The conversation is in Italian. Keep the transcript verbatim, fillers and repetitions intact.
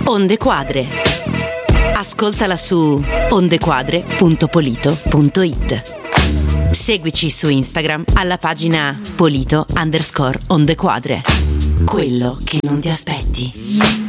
Onde Quadre. Ascoltala su ondequadre punto polito punto it. Seguici su Instagram alla pagina polito underscore ondequadre. Quello che non ti aspetti.